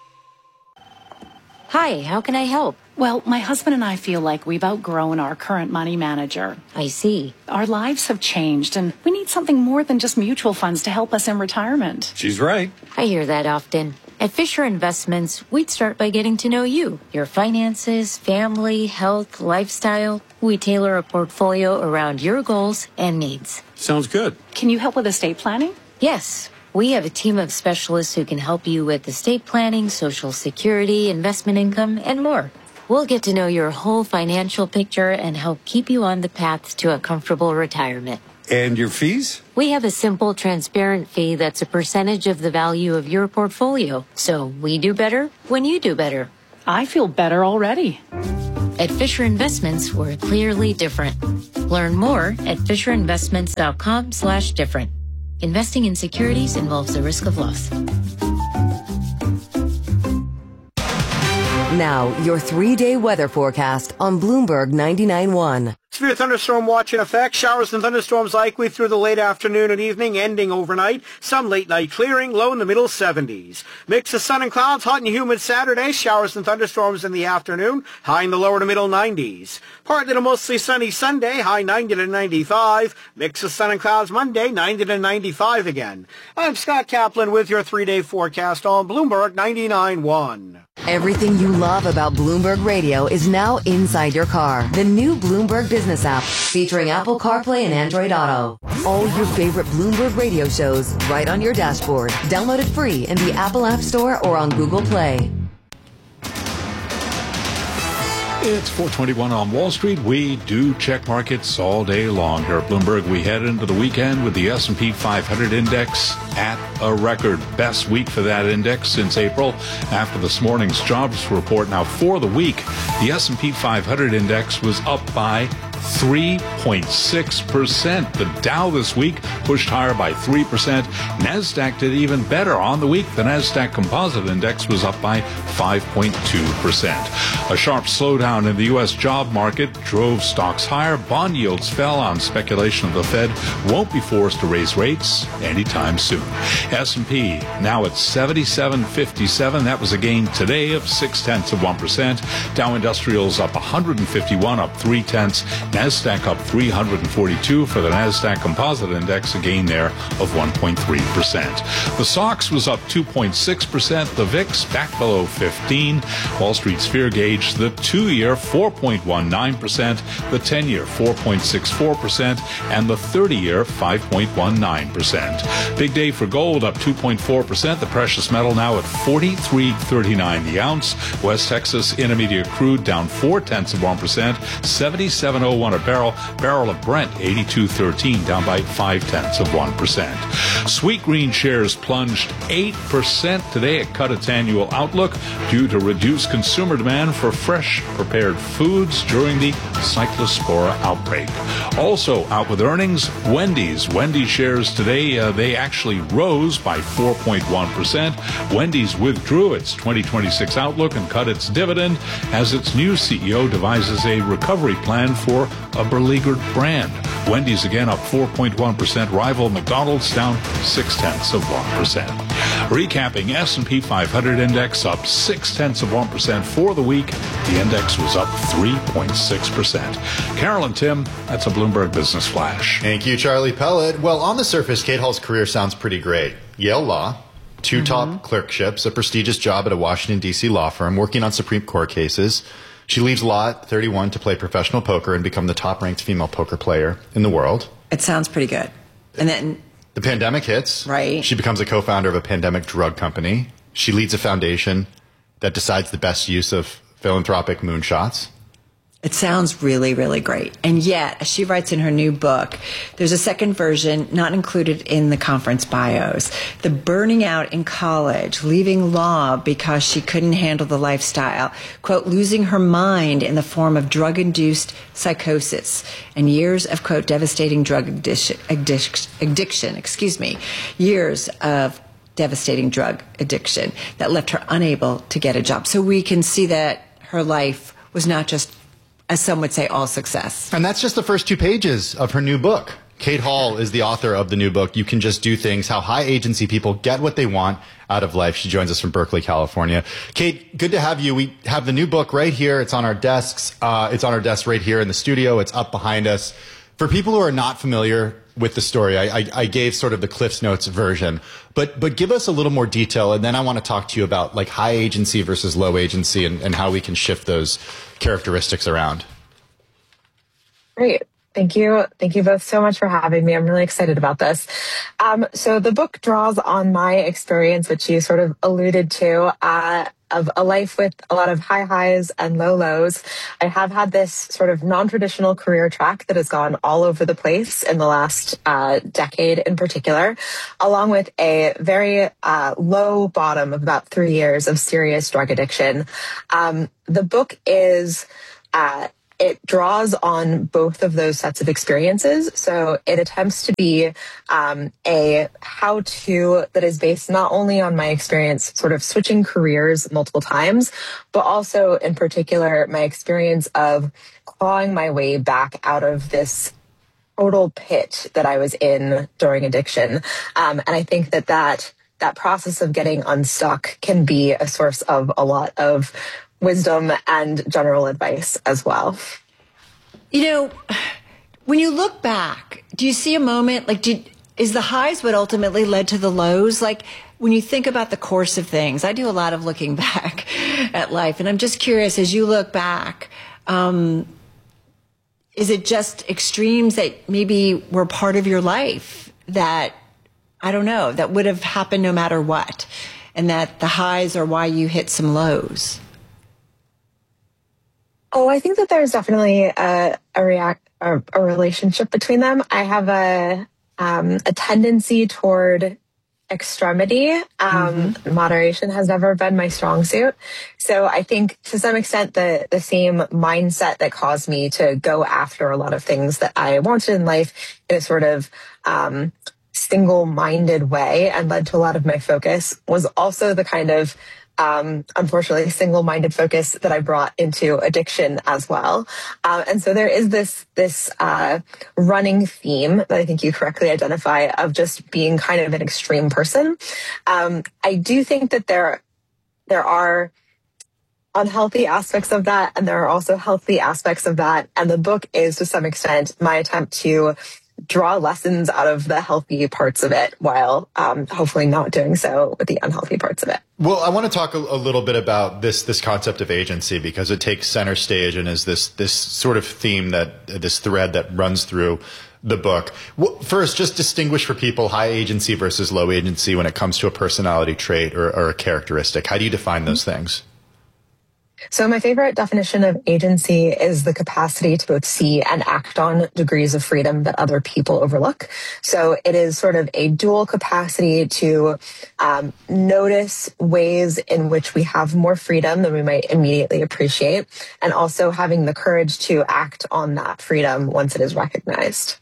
Hi, how can I help? Well, my husband and I feel like we've outgrown our current money manager. I see. Our lives have changed, and we need something more than just mutual funds to help us in retirement. She's right. I hear that often. At Fisher Investments, we'd start by getting to know you, your finances, family, health, lifestyle. We tailor a portfolio around your goals and needs. Sounds good. Can you help with estate planning? Yes. We have a team of specialists who can help you with estate planning, Social Security, investment income, and more. We'll get to know your whole financial picture and help keep you on the path to a comfortable retirement. And your fees? We have a simple, transparent fee that's a percentage of the value of your portfolio. So we do better when you do better. I feel better already. At Fisher Investments, we're clearly different. Learn more at fisherinvestments.com slash different. Investing in securities involves the risk of loss. Now, your three-day weather forecast on Bloomberg ninety-nine point one. Severe thunderstorm watch in effect. Showers and thunderstorms likely through the late afternoon and evening, ending overnight. Some late night clearing, low in the middle seventies. Mix of sun and clouds, hot and humid Saturday. Showers and thunderstorms in the afternoon, high in the lower to middle nineties. Partly to mostly sunny Sunday, high ninety to ninety-five. Mix of sun and clouds Monday, ninety to ninety-five again. I'm Scott Kaplan with your three-day forecast on Bloomberg ninety-nine point one. Everything you love about Bloomberg Radio is now inside your car. The new Bloomberg Business app, featuring Apple CarPlay and Android Auto. All your favorite Bloomberg Radio shows right on your dashboard. Download it free in the Apple App Store or on Google Play. It's four twenty-one on Wall Street. We do check markets all day long here at Bloomberg. We head into the weekend with the S and P five hundred index at a record best week for that index since April after this morning's jobs report. Now, for the week, the S and P five hundred index was up by three point six percent. The Dow this week pushed higher by three percent. NASDAQ did even better on the week. The NASDAQ Composite Index was up by five point two percent. A sharp slowdown in the U S job market drove stocks higher. Bond yields fell on speculation the Fed won't be forced to raise rates anytime soon. S and P now at seventy-seven fifty-seven. That was a gain today of six tenths of one percent. Dow Industrials up one hundred fifty-one, up three tenths. NASDAQ up three hundred forty-two for the NASDAQ Composite Index, a gain there of one point three percent. The S O X was up two point six percent. The V I X back below fifteen. Wall Street's fear gauge, the two-year four point one nine percent, the ten-year four point six four percent, and the thirty-year five point one nine percent. Big day for gold, up two point four percent. The precious metal now at forty-three thirty-nine the ounce. West Texas Intermediate crude down four tenths of one percent, seventy-seven oh one a barrel. Barrel of Brent eighty-two thirteen, down by five tenths of one percent. Sweet Green shares plunged eight percent today. It cut its annual outlook due to reduced consumer demand for fresh prepared foods during the Cyclospora outbreak. Also out with earnings, Wendy's. Wendy's shares today, uh, they actually rose by four point one percent. Wendy's withdrew its twenty twenty-six outlook and cut its dividend as its new C E O devises a recovery plan for a beleaguered brand. Wendy's again up four point one percent. Rival McDonald's down six tenths of one percent. Recapping, S and P five hundred index up six tenths of one percent for the week. The index was up three point six percent. Carol and Tim, that's a Bloomberg Business Flash. Thank you, Charlie Pellet. Well, on the surface, Kate Hall's career sounds pretty great. Yale Law, two mm-hmm. top clerkships, a prestigious job at a Washington, D C law firm, working on Supreme Court cases. She leaves law at thirty-one to play professional poker and become the top-ranked female poker player in the world. It sounds pretty good. And then the pandemic hits. Right. She becomes a co-founder of a pandemic drug company. She leads a foundation that decides the best use of philanthropic moonshots. It sounds really, really great. And yet, as she writes in her new book, there's a second version not included in the conference bios. The burning out in college, leaving law because she couldn't handle the lifestyle, quote, losing her mind in the form of drug-induced psychosis, and years of, quote, devastating drug addiction, addiction, addiction excuse me, years of devastating drug addiction that left her unable to get a job. So we can see that her life was not just, as some would say, all success. And that's just the first two pages of her new book. Kate Hall is the author of the new book, You Can Just Do Things, How High Agency People Get What They Want Out of Life. She joins us from Berkeley, California. Kate, good to have you. We have the new book right here. It's on our desks. Uh, it's on our desk right here in the studio. It's up behind us. For people who are not familiar, with the story. I, I, I gave sort of the Cliff's Notes version, but but give us a little more detail, and then I want to talk to you about like high agency versus low agency and, and how we can shift those characteristics around. Great. Thank you. Thank you both so much for having me. I'm really excited about this. Um, so the book draws on my experience, which you sort of alluded to, uh, of a life with a lot of high highs and low lows. I have had this sort of non-traditional career track that has gone all over the place in the last uh, decade in particular, along with a very uh, low bottom of about three years of serious drug addiction. Um, the book is... Uh, It draws on both of those sets of experiences. So it attempts to be um, a how-to that is based not only on my experience sort of switching careers multiple times, but also in particular my experience of clawing my way back out of this total pit that I was in during addiction. Um, and I think that that, that process of getting unstuck can be a source of a lot of wisdom and general advice as well. You know, when you look back, do you see a moment like did is the highs what ultimately led to the lows? Like when you think about the course of things, I do a lot of looking back at life, and I'm just curious as you look back, um, is it just extremes that maybe were part of your life that I don't know that would have happened no matter what, and that the highs are why you hit some lows? Oh, I think that there's definitely a a, react, a, a relationship between them. I have a um, a tendency toward extremity. Um, mm-hmm. Moderation has never been my strong suit. So I think to some extent the the same mindset that caused me to go after a lot of things that I wanted in life in a sort of um, single-minded way and led to a lot of my focus was also the kind of Um, unfortunately, single-minded focus that I brought into addiction as well. Um, and so there is this, this, uh, running theme that I think you correctly identify of just being kind of an extreme person. Um, I do think that there, there are unhealthy aspects of that, and there are also healthy aspects of that. And the book is to some extent my attempt to draw lessons out of the healthy parts of it while um, hopefully not doing so with the unhealthy parts of it. Well, I want to talk a, a little bit about this this concept of agency because it takes center stage and is this this sort of theme that this thread that runs through the book. Well, first, just distinguish for people high agency versus low agency when it comes to a personality trait or, or a characteristic. How do you define those mm-hmm. things? So my favorite definition of agency is the capacity to both see and act on degrees of freedom that other people overlook. So it is sort of a dual capacity to um, notice ways in which we have more freedom than we might immediately appreciate, and also having the courage to act on that freedom once it is recognized.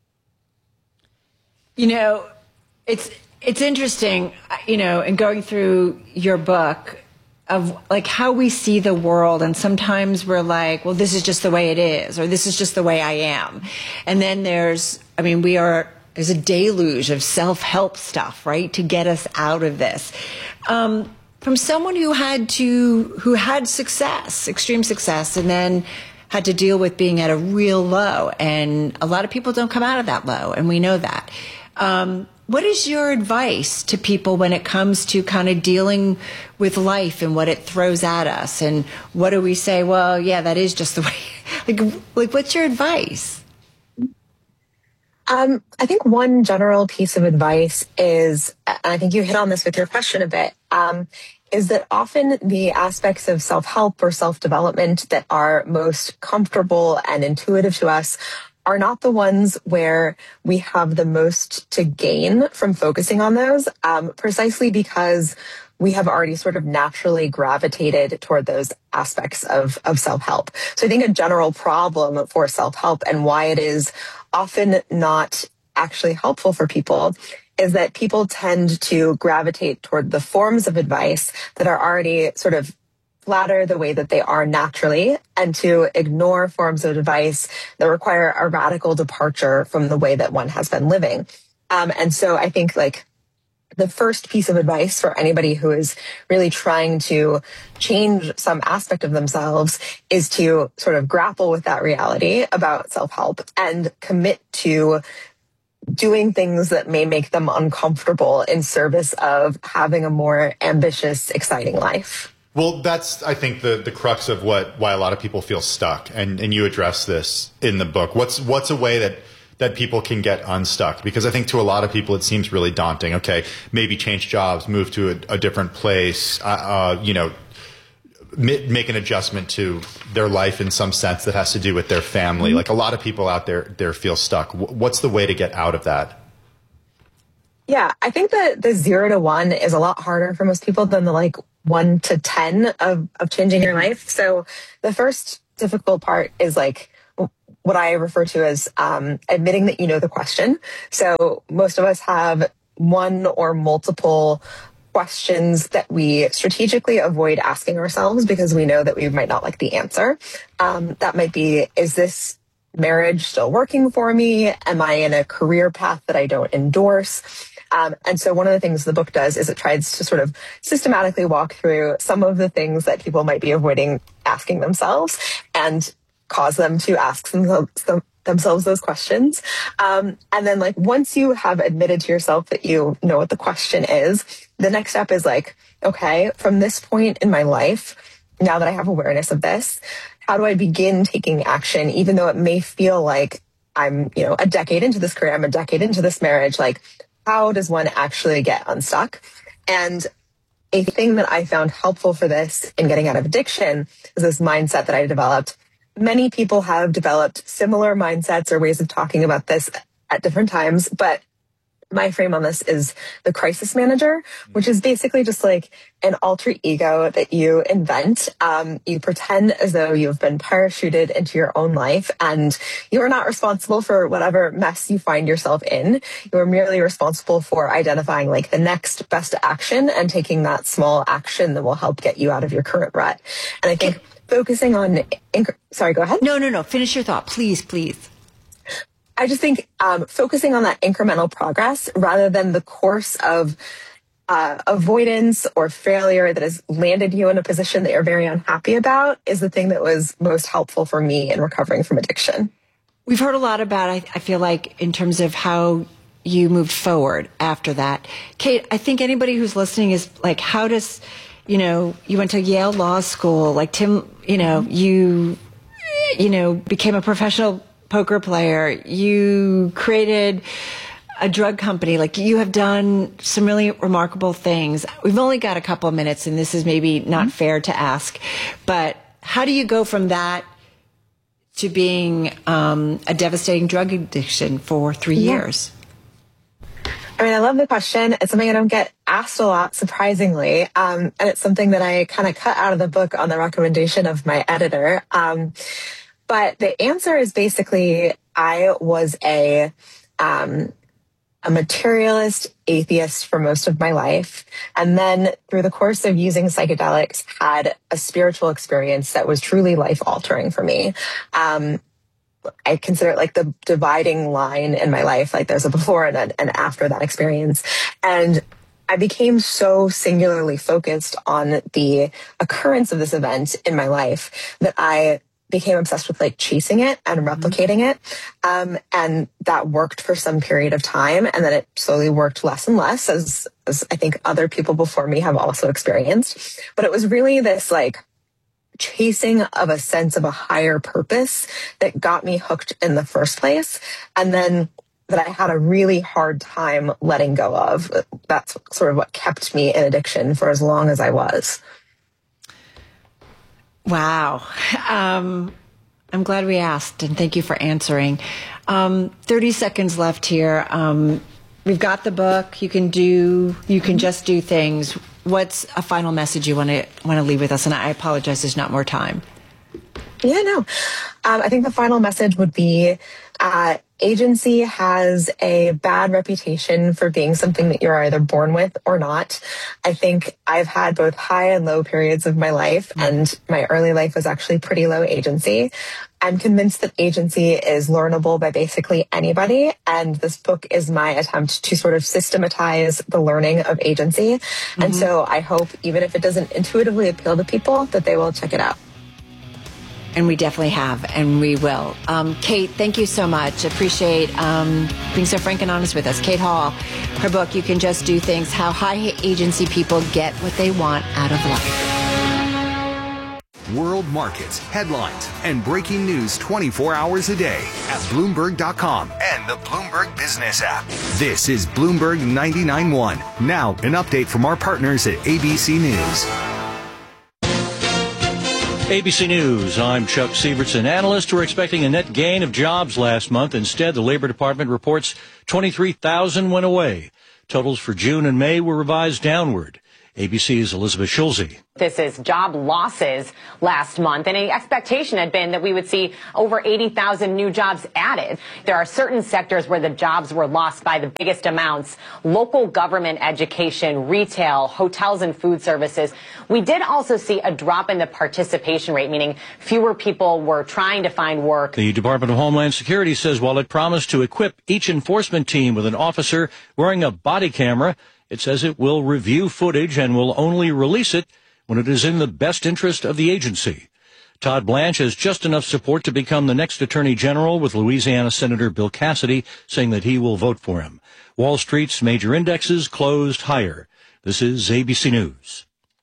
You know, it's it's interesting, you know, in going through your book, of like how we see the world, and sometimes we're like, well, this is just the way it is, or this is just the way I am. And then there's, I mean, we are, there's a deluge of self-help stuff, right, to get us out of this. Um, from someone who had to, who had success, extreme success, and then had to deal with being at a real low. And a lot of people don't come out of that low, and we know that. Um, What is your advice to people when it comes to kind of dealing with life and what it throws at us? And what do we say? Well, yeah, that is just the way. Like, like what's your advice? Um, I think one general piece of advice is, and I think you hit on this with your question a bit, um, is that often the aspects of self-help or self-development that are most comfortable and intuitive to us are not the ones where we have the most to gain from focusing on those, um, precisely because we have already sort of naturally gravitated toward those aspects of, of self-help. So I think a general problem for self-help and why it is often not actually helpful for people is that people tend to gravitate toward the forms of advice that are already sort of flatter the way that they are naturally, and to ignore forms of advice that require a radical departure from the way that one has been living. Um, and so I think like the first piece of advice for anybody who is really trying to change some aspect of themselves is to sort of grapple with that reality about self-help and commit to doing things that may make them uncomfortable in service of having a more ambitious, exciting life. Well, that's, I think, the, the crux of what why a lot of people feel stuck. And, and you address this in the book. What's what's a way that, that people can get unstuck? Because I think to a lot of people it seems really daunting. Okay, maybe change jobs, move to a, a different place, uh, uh, you know, m- make an adjustment to their life in some sense that has to do with their family. Mm-hmm. Like a lot of people out there, there feel stuck. W- what's the way to get out of that? Yeah, I think that the zero to one is a lot harder for most people than the like one to ten of, of changing your life. So the first difficult part is like what I refer to as um, admitting that you know the question. So most of us have one or multiple questions that we strategically avoid asking ourselves because we know that we might not like the answer. Um, that might be, is this marriage still working for me? Am I in a career path that I don't endorse? Um, and so one of the things the book does is it tries to sort of systematically walk through some of the things that people might be avoiding asking themselves and cause them to ask themselves, themselves those questions. Um, and then like once you have admitted to yourself that you know what the question is, the next step is like, okay, from this point in my life, now that I have awareness of this, how do I begin taking action, even though it may feel like I'm, you know, a decade into this career, I'm a decade into this marriage, like, how does one actually get unstuck? And a thing that I found helpful for this in getting out of addiction is this mindset that I developed. Many people have developed similar mindsets or ways of talking about this at different times, but my frame on this is the crisis manager, which is basically just like an alter ego that you invent. Um, you pretend as though you've been parachuted into your own life and you are not responsible for whatever mess you find yourself in. You are merely responsible for identifying like the next best action and taking that small action that will help get you out of your current rut. And I think focusing on, inc- sorry, go ahead. No, no, no. Finish your thought. Please, please. I just think um, focusing on that incremental progress rather than the course of uh, avoidance or failure that has landed you in a position that you're very unhappy about is the thing that was most helpful for me in recovering from addiction. We've heard a lot about, I, I feel like, in terms of how you moved forward after that. Kate, I think anybody who's listening is like, how does, you know, you went to Yale Law School, like Tim, you know, you, you know, became a professional poker player, you created a drug company, like you have done some really remarkable things. We've only got a couple of minutes and this is maybe not mm-hmm. fair to ask, but how do you go from that to being um, a devastating drug addiction for three yeah. years? I mean, I love the question. It's something I don't get asked a lot, surprisingly. Um, and it's something that I kind of cut out of the book on the recommendation of my editor. Um, But the answer is basically I was a um, a materialist atheist for most of my life. And then through the course of using psychedelics, had a spiritual experience that was truly life-altering for me. Um, I consider it like the dividing line in my life. Like there's a before and an and after that experience. And I became so singularly focused on the occurrence of this event in my life that I became obsessed with like chasing it and replicating it. Um, and that worked for some period of time. And then it slowly worked less and less as, as I think other people before me have also experienced. But it was really this like chasing of a sense of a higher purpose that got me hooked in the first place. And then that I had a really hard time letting go of. That's sort of what kept me in addiction for as long as I was. Wow. Um, I'm glad we asked, and thank you for answering. Um, thirty seconds left here. Um, we've got the book. You can do, you can just do things. What's a final message you want to want to leave with us? And I apologize, there's not more time. Yeah, no. Um, I think the final message would be uh, agency has a bad reputation for being something that you're either born with or not. I think I've had both high and low periods of my life, and my early life was actually pretty low agency. I'm convinced that agency is learnable by basically anybody, and this book is my attempt to sort of systematize the learning of agency. Mm-hmm. And so I hope, even if it doesn't intuitively appeal to people, that they will check it out. And we definitely have, and we will. Um, Kate, thank you so much. Appreciate um, being so frank and honest with us. Kate Hall, her book, You Can Just Do Things, How High Agency People Get What They Want Out of Life. World markets, headlines, and breaking news twenty-four hours a day at Bloomberg dot com and the Bloomberg Business app. This is Bloomberg ninety-nine point one. Now, an update from our partners at A B C News. A B C News, I'm Chuck Sievertson. Analysts were expecting a net gain of jobs last month. Instead, the Labor Department reports twenty-three thousand went away. Totals for June and May were revised downward. A B C's Elizabeth Schulze. This is job losses last month, and the expectation had been that we would see over eighty thousand new jobs added. There are certain sectors where the jobs were lost by the biggest amounts: local government, education, retail, hotels, and food services. We did also see a drop in the participation rate, meaning fewer people were trying to find work. The Department of Homeland Security says while it promised to equip each enforcement team with an officer wearing a body camera, it says it will review footage and will only release it when it is in the best interest of the agency. Todd Blanche has just enough support to become the next Attorney General, with Louisiana Senator Bill Cassidy saying that he will vote for him. Wall Street's major indexes closed higher. This is A B C News.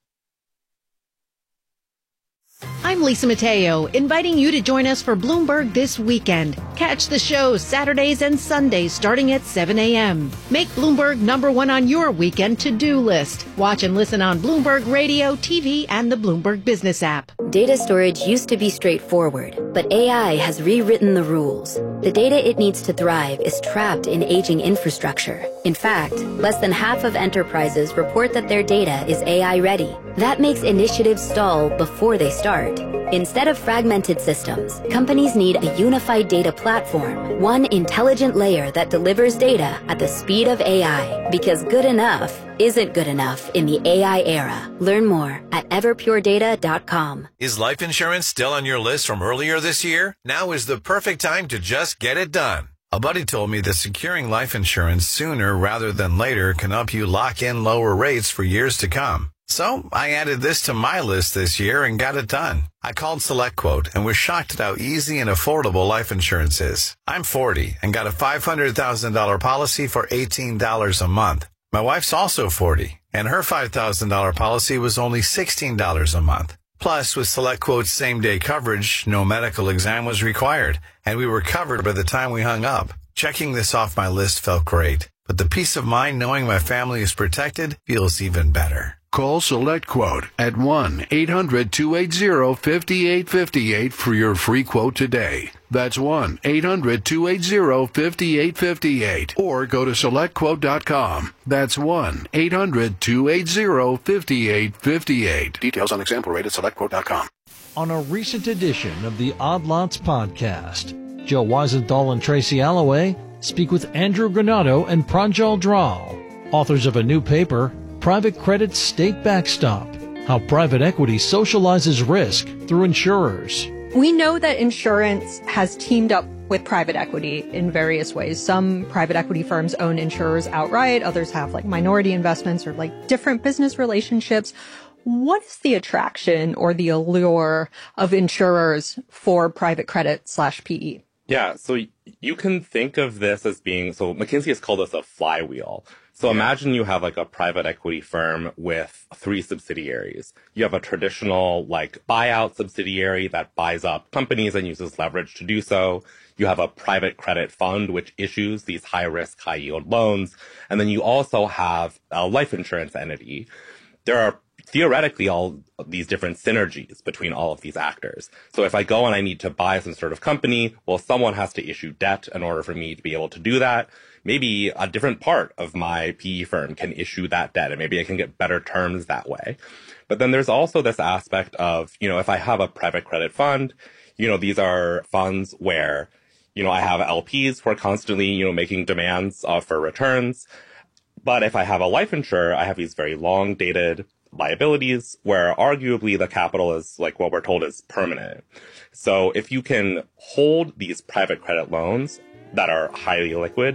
I'm Lisa Mateo, inviting you to join us for Bloomberg This Weekend. Catch the show Saturdays and Sundays starting at seven a.m. Make Bloomberg number one on your weekend to-do list. Watch and listen on Bloomberg Radio, T V, and the Bloomberg Business app. Data storage used to be straightforward, but A I has rewritten the rules. The data it needs to thrive is trapped in aging infrastructure. In fact, less than half of enterprises report that their data is A I ready. That makes initiatives stall before they start. Instead of fragmented systems, companies need a unified data platform, one intelligent layer that delivers data at the speed of A I. Because good enough isn't good enough in the A I era. Learn more at everpure data dot com. Is life insurance still on your list from earlier this year? Now is the perfect time to just get it done. A buddy told me that securing life insurance sooner rather than later can help you lock in lower rates for years to come. So I added this to my list this year and got it done. I called SelectQuote and was shocked at how easy and affordable life insurance is. I'm forty and got a five hundred thousand dollars policy for eighteen dollars a month. My wife's also forty, and her five thousand dollars policy was only sixteen dollars a month. Plus, with SelectQuote's same-day coverage, no medical exam was required, and we were covered by the time we hung up. Checking this off my list felt great, but the peace of mind knowing my family is protected feels even better. Call SelectQuote at one eight hundred two eight zero five eight five eight for your free quote today. That's one eight hundred two eight zero five eight five eight. Or go to select quote dot com. That's one eight hundred two eight zero five eight five eight. Details on example rate at select quote dot com. On a recent edition of the Odd Lots podcast, Joe Weisenthal and Tracy Alloway speak with Andrew Granato and Pranjal Dral, authors of a new paper, Private Credit State Backstop, How Private Equity Socializes Risk Through Insurers. We know that insurance has teamed up with private equity in various ways. Some private equity firms own insurers outright. Others have like minority investments or like different business relationships. What is the attraction or the allure of insurers for private credit slash P E? Yeah, so you can think of this as being, so McKinsey has called this a flywheel. So yeah. Imagine you have like a private equity firm with three subsidiaries. You have a traditional like buyout subsidiary that buys up companies and uses leverage to do so. You have a private credit fund which issues these high risk, high yield loans. And then you also have a life insurance entity. There are theoretically all these different synergies between all of these actors. So if I go and I need to buy some sort of company, well, someone has to issue debt in order for me to be able to do that. Maybe a different part of my P E firm can issue that debt, and maybe I can get better terms that way. But then there's also this aspect of, you know, if I have a private credit fund, you know, these are funds where, you know, I have L Ps who are constantly, you know, making demands uh, for returns. But if I have a life insurer, I have these very long dated liabilities where arguably the capital is like what we're told is permanent. So if you can hold these private credit loans that are highly liquid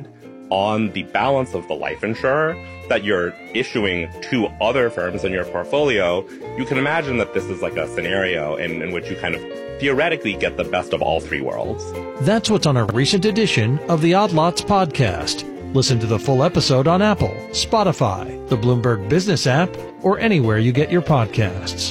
on the balance of the life insurer that you're issuing to other firms in your portfolio, you can imagine that this is like a scenario in, in which you kind of theoretically get the best of all three worlds. That's what's on a recent edition of the Odd Lots podcast. Listen to the full episode on Apple, Spotify, the Bloomberg Business app, or anywhere you get your podcasts.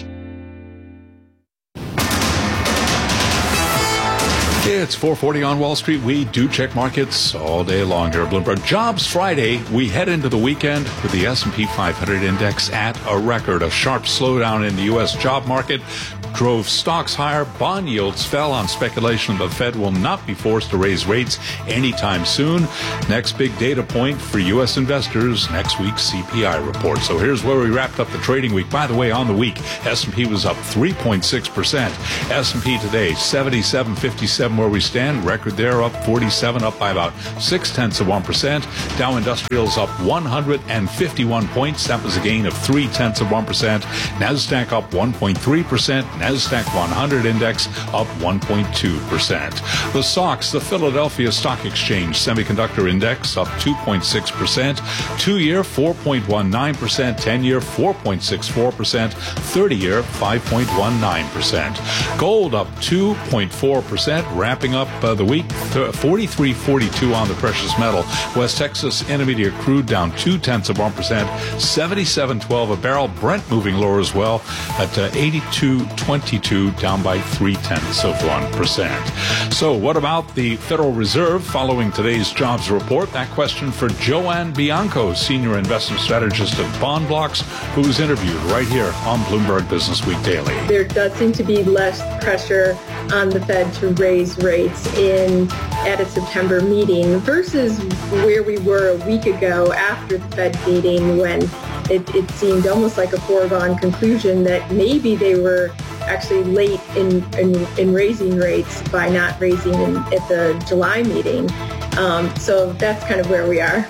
It's four forty on Wall Street. We do check markets all day long here at Bloomberg. Jobs Friday. We head into the weekend with the S and P five hundred index at a record. A sharp slowdown in the U S job market drove stocks higher. Bond yields fell on speculation the Fed will not be forced to raise rates anytime soon. Next big data point for U S investors, next week's C P I report. So here's where we wrapped up the trading week. By the way, on the week, S and P was up three point six percent. S and P today, seventy-seven fifty-seven where we stand. Record there, up forty-seven, up by about six tenths of one percent. Dow Industrials up one hundred fifty-one points. That was a gain of three tenths of one percent. NASDAQ up one point three percent. NASDAQ one hundred index up one point two percent. The S O X, the Philadelphia Stock Exchange Semiconductor Index, up two point six percent. Two-year, four point one nine percent. ten-year, four point six four percent. thirty-year, five point one nine percent. Gold up two point four percent. Wrapping up uh, the week, forty-three forty-two on the precious metal. West Texas Intermediate crude down two tenths of one percent. seventy-seven twelve a barrel. Brent moving lower as well at uh, eighty-two twenty-two, down by three tenths of one percent. So what about the Federal Reserve following today's jobs report? That question for Joanne Bianco, Senior Investment Strategist at Bond Blocks, who was interviewed right here on Bloomberg Business Week Daily. There does seem to be less pressure on the Fed to raise rates in at a September meeting versus where we were a week ago after the Fed meeting, when it, it seemed almost like a foregone conclusion that maybe they were actually late in, in, in raising rates by not raising in, at the July meeting. Um, so that's kind of where we are.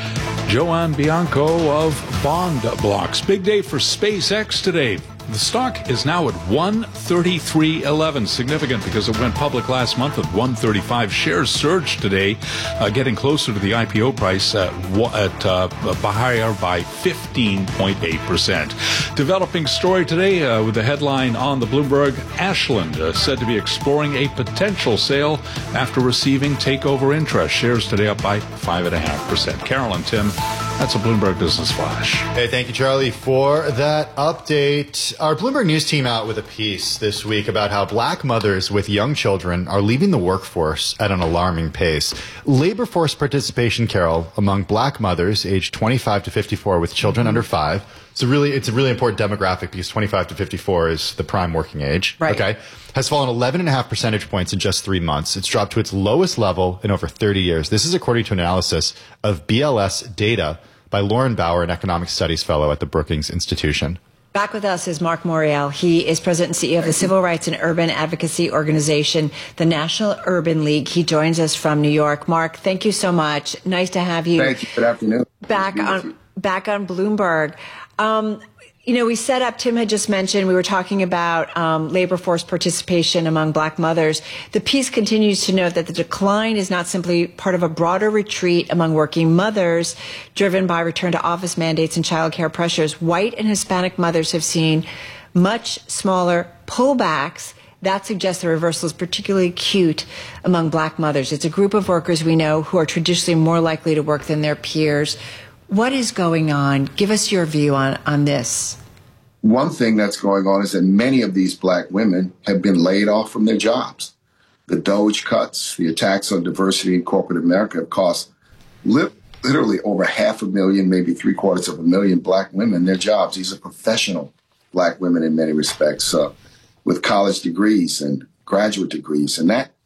Joanne Bianco of Bond Blocks. Big day for SpaceX today. The stock is now at one thirty-three eleven, significant because it went public last month at one thirty-five. Shares surged today, uh, getting closer to the I P O price at, at uh, higher by fifteen point eight percent. Developing story today uh, with the headline on the Bloomberg, Ashland uh, said to be exploring a potential sale after receiving takeover interest. Shares today up by five point five percent. Carol and Tim, that's a Bloomberg Business Flash. Hey, thank you, Charlie, for that update. Our Bloomberg News team out with a piece this week about how black mothers with young children are leaving the workforce at an alarming pace. Labor force participation, Carol, among black mothers aged twenty-five to fifty-four with children under five. So really, it's a really important demographic because twenty-five to fifty-four is the prime working age. Right. Okay. Has fallen eleven and a half percentage points in just three months. It's dropped to its lowest level in over thirty years. This is according to an analysis of B L S data by Lauren Bauer, an economic studies fellow at the Brookings Institution. Back with us is Mark Morial. He is president and C E O of the Civil Rights and Urban Advocacy Organization, the National Urban League. He joins us from New York. Mark, thank you so much. Nice to have you. Thank you. Good afternoon. Back on back on Bloomberg. Um, you know, we set up, Tim had just mentioned, we were talking about um, labor force participation among black mothers. The piece continues to note that the decline is not simply part of a broader retreat among working mothers driven by return to office mandates and childcare pressures. White and Hispanic mothers have seen much smaller pullbacks. That suggests the reversal is particularly acute among black mothers. It's a group of workers we know who are traditionally more likely to work than their peers. What is going on? Give us your view on, on this. One thing that's going on is that many of these black women have been laid off from their jobs. The DOGE cuts, the attacks on diversity in corporate America have cost li- literally over half a million, maybe three quarters of a million black women their jobs. These are professional black women in many respects, uh, with college degrees and graduate degrees. And that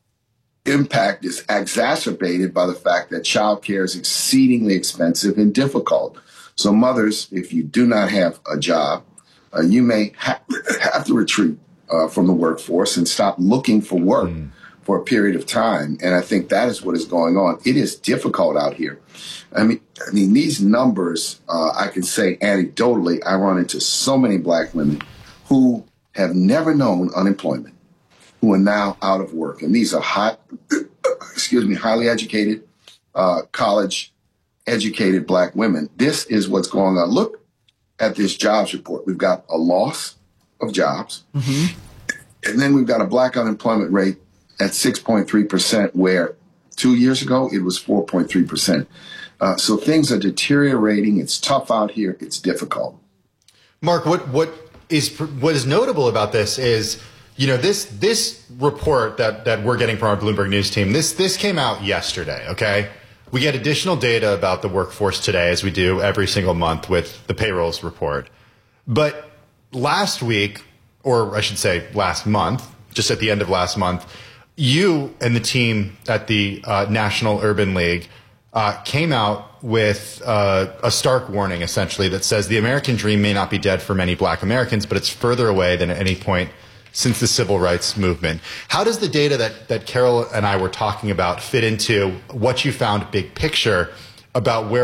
impact is exacerbated by the fact that childcare is exceedingly expensive and difficult. So mothers, if you do not have a job, uh, you may ha- have to retreat uh, from the workforce and stop looking for work mm. for a period of time. And I think that is what is going on. It is difficult out here. I mean, I mean, these numbers, uh, I can say anecdotally, I run into so many black women who have never known unemployment, who are now out of work. And these are high, excuse me, highly educated, uh, college-educated black women. This is what's going on. Look at this jobs report. We've got a loss of jobs, mm-hmm. and then we've got a black unemployment rate at six point three percent, where two years ago it was four point three percent. Uh, so things are deteriorating. It's tough out here. It's difficult. Mark, what what is what is notable about this is, you know, this this report that that we're getting from our Bloomberg News team, this this came out yesterday, okay? We get additional data about the workforce today, as we do every single month with the payrolls report. But last week, or I should say last month, just at the end of last month, you and the team at the uh, National Urban League uh, came out with uh, a stark warning, essentially, that says the American dream may not be dead for many black Americans, but it's further away than at any point since the civil rights movement. How does the data that, that Carol and I were talking about fit into what you found big picture about where